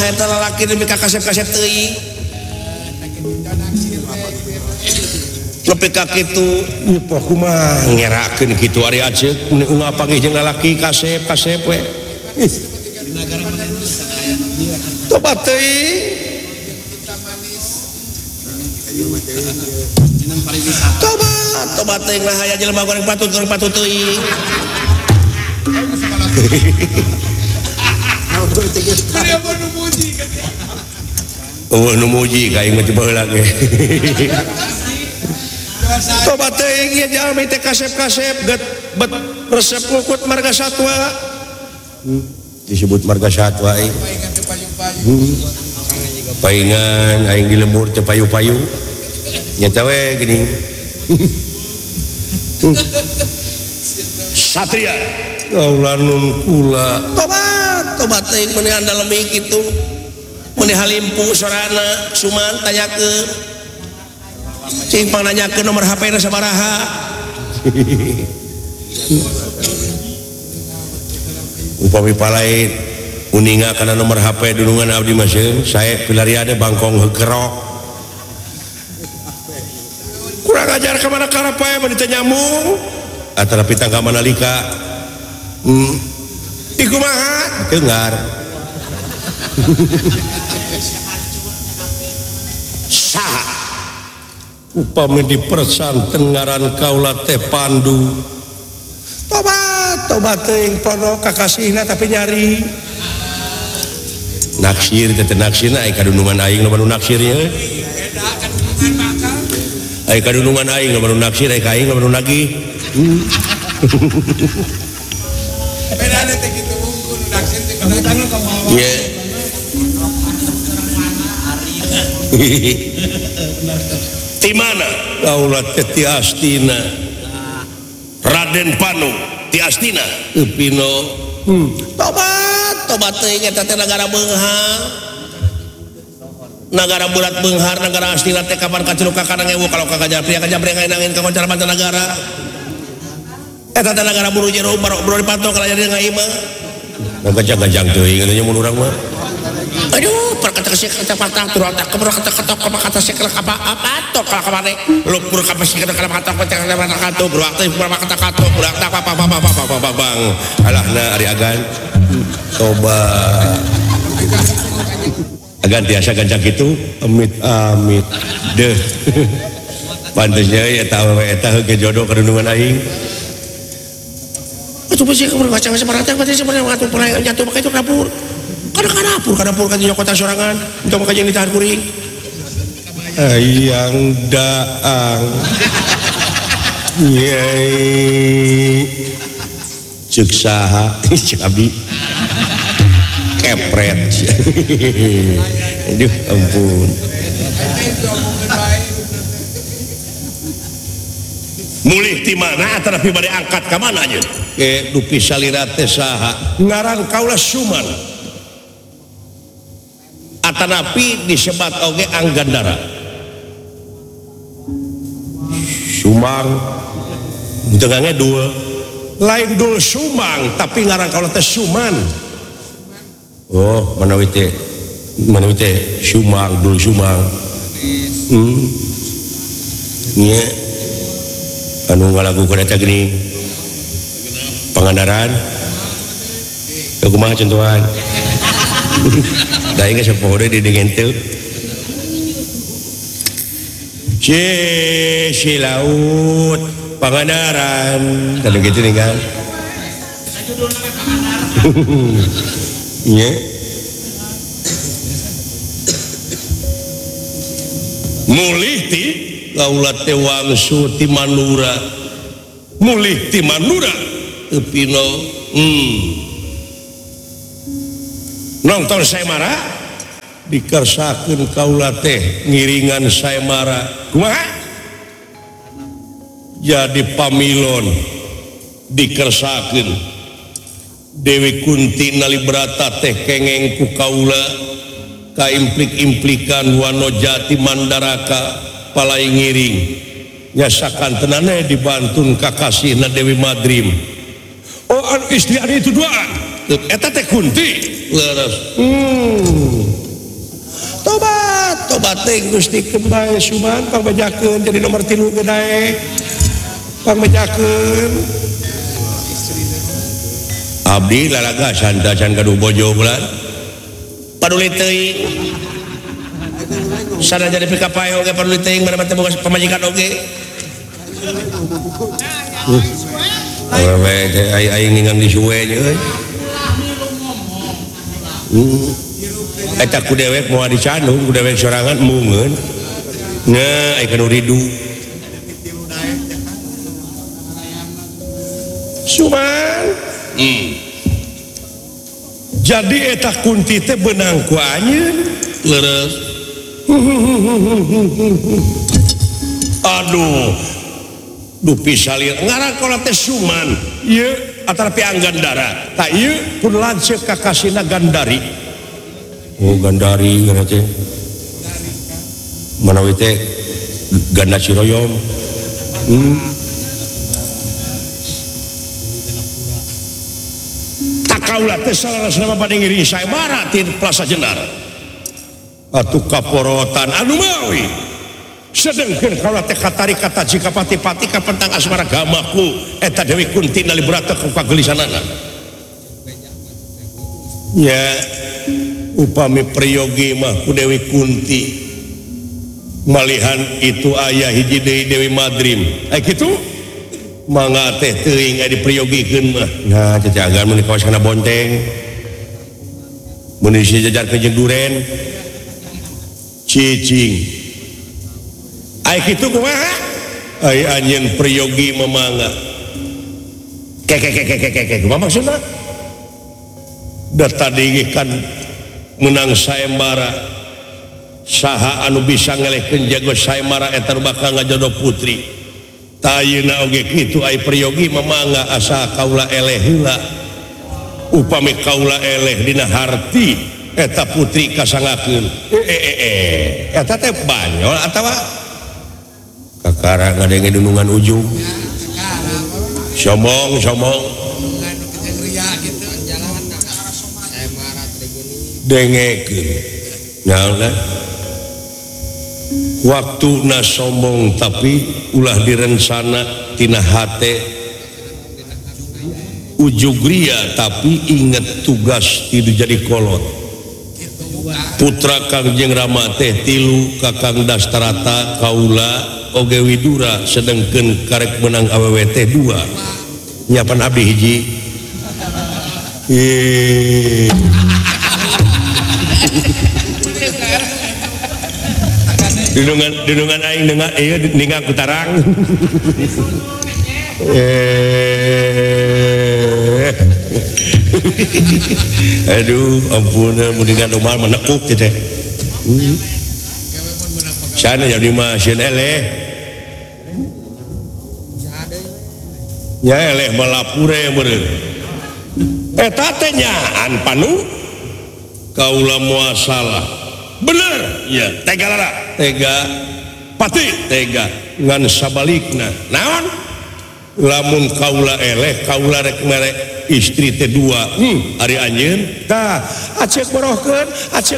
eta lalaki nepi ka kasep-kasep teuing nepi ka kitu poh kumaha ngerakeun kitu ari aceuk ngapanggih jeung lalaki kasep-kasep we tobat teuing tobat teuing lah aya jelema goreng patut teuing nu muji ka aing mah coba heula ge tobat teuing ieu jalmi teh kasep-kasep bet resep ngukut marga satwa disebut marga satwa paingan aing di lembur teh payu-payu nyata we gini satria kaulanun kula tobat teuing meunang dalem kitu meunang halimpu sorana suman tanyakeun cing pananyakeun nomor HP-na sabaraha upami palaid uninga kana nomor HP dunungan abdi mah sae pilariade bangkong heukerok kurang ajar ka mana karapae mah ditanya nyamung atara pitang ka manalika ikumaha dengar saha upami dipersanten ngaran kaula teh Pandu tobat teuing pono kakasihna tapi nyari naksir teh naksirna aya kadunungan aing nu naksir nya aya kadunungan aing nu naksir aya ka aing nu nagih bedana teh kitu unggul naksir teh kadang ka bawah ye di mana kaula teh ti Astina Raden Panu ti Astina Upino tobat teuing eta teh nagara beunghar nagara bulat beunghar nagara Astina teh kapan kaceluka kana ngewu kalau ka Japri ngainangin ka koncara mancanagara eta teh nagara buru jero bro dipatok ka layar ngai mah gajang-gajang teuing anu mun urang mah aduh perkata sek kata patah turun tak kata sek apa tok kamane lu pur kapasih kata kata kata beruak teh kata beruak tak apa bang alahna ari agan coba agan biasa gancang gitu amit deh pantasnya ya tahu eta heuge jodoh kadunungan aing coba sih kamu baca semarang teh sebenarnya ngatur pernah jatuh pakai itu dapur kadapur kan di kota sorangan untuk makajian ditahan kuring ayang daang nyai cek saha cek abdi kepret aduh ampun mulih di mana antara pribadi angkat ke mana aja dupi salira teh saha ngaran kaula Suman atanapi disebat oge Anggandara Sumang tengahnya dua lain dul Sumang tapi ngarang kalau teh Suman oh mana wite Sumang dul Sumang nya anu ngalagukeun eta geuning Pangandaran kumaha contohan daing sepoho deui dengan teu si laut Pangandaran tadi gitu nih kan nya mulih ti kaula teh wangsu ti Manura mulih ti Manura Upino nonton Saemara dikersakeun kaula teh ngiringan Saemara kumaha jadi pamilon dikersakeun Dewi Kunti nalibrata teh kengeng ku kaula kaimplik-implikan Wanojati Mandaraka palai ngiring nyasakan tenane dibantun kakasihna Dewi Madrim oh istri ada itu duaan eta teh Kunti leres teh Gusti kembali Suman pangbajakeun jadi nomor 3 gedae pangbajakeun abdi lalaga santa can gaduh bojo bulan paduli teuing sana jadi pikapae oge paduli teuing mana teh boga pamajikan oge awewe teh aing ningang di suwe nya euy eta ku dewek moal dicandung ku dewek sorangan mungeun nya aya kanu ridu Suman jadi eta kunti teh benang ku anjeun leres aduh dupi salir ngaran kola teh Suman ieu atarapi Gandara tak ieu pun lanceuk kakasina Gandari oh Gandari ngana teh manawi teh ganda Ciroyom kaula teh salasana bade ngiring saemara ti Plaza Jenar atuh kaporotan anu mawi sedengkeun kaula teh katari kata jika pati-pati ka pentang asmara gamaku eta Dewi Kunti nali berata ku kagelisanana nya upami priyogi mah ku Dewi Kunti malihan itu aya hiji deui Dewi Madrim kitu mangga teh teuing aya dipriyogikeun mah nah cacagan mun kawas kana bonteng mun disejajarkeun jeung duren cicing aya kitu kumaha aya anjeun priyogi mamangga kumaha maksudna da tadi kan menang saembara saha anu bisa ngelehkeun jago saembara eta bakal ngajodoh putri tayuna oge kitu ai priyogi mamangga asa kaula eleh heula upami kaula eleh dina harti eta putri kasangakeun eta teh banyol atawa kakara ngadenge dunungan ujung sombong dengekeun nyaona waktu na sombong tapi ulah direncana tina hate ujugria tapi inget tugas tidu jadi kolot putra Kangjeng Rama teh 3 Kakang Dastarata kaula oge Widura sedengkeun karek menang awewe teh 2 nyapan abdi hiji Dudungan aing dengan ningang kutarang aduh ampun mendingan umal menekuk teh sana jadi masih eleh nya eleh malapure meureun eta teh nyaan panu kaula moal salah bener ya tega lara tega pati tega ngan sabalikna naon lamun kaula eleh kaula rek mere istri teh 2 ari anjeun tah acek borohkeun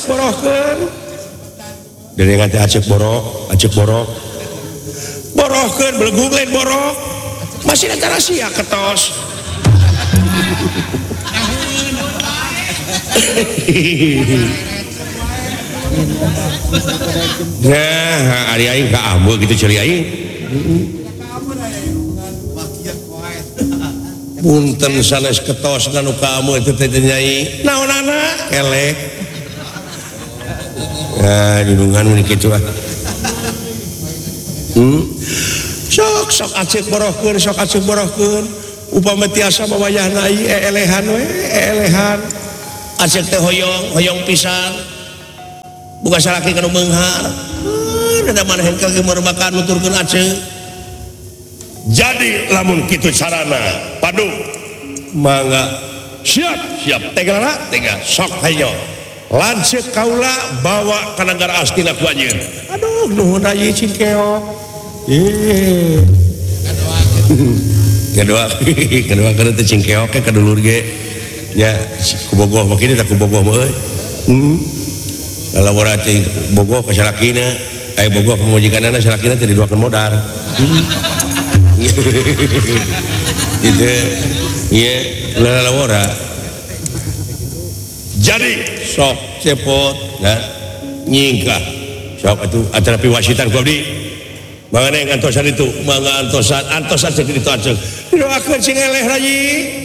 deui ngan teh acek borok borohkeun belegung lain borok masih ada rahasia ketos nah ari aing ka ambeul gitu ceri aing punten sanes ketos anu kamu itu teh nyai naonana kelek ya didungan mun kitu ah sok acek borohkeun upama tiasa mawayahna ieu elehan acek teh hoyong pisan bukan salaki kanu beunghar da manahen kage merubakan nuturkeun aceh jadi lamun kitu carana padu mangga siap tega sok hayo lanceuk kaula bawa ka nagara astina ku anjeun aduh nuhun ieu cingkeok kedua kana teh cingkeok ke kadulur ge nya ku bogoh mah kitu tak ku bogoh mah euy lawan cing bogoh ke salakina bogoh pemajikanana salakina teh diduakeun modal gitu ya lalawara jadi sok cepot nah nyingkah sok itu acara piwasitan ku abdi mangana yang antosan itu mangga antosan jadi itu aceng doakeun sing eleh rayi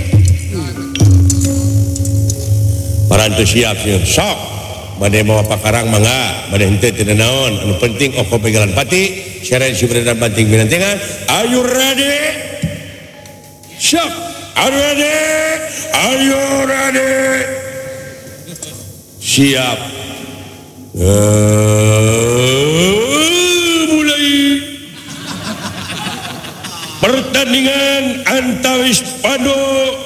parantu siap sok bade mau pakarang mangga bade henteu teu naon anu penting oko pegalan pati seren subredan banting binantengan ayo ready sok ayo ready siap mulai pertandingan antawis Pando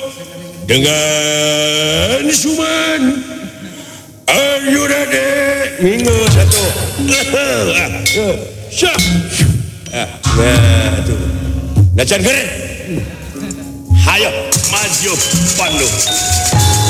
dengan Suman. Ayo ready minggu satu syah nah itu nacan keren hayo maju Pando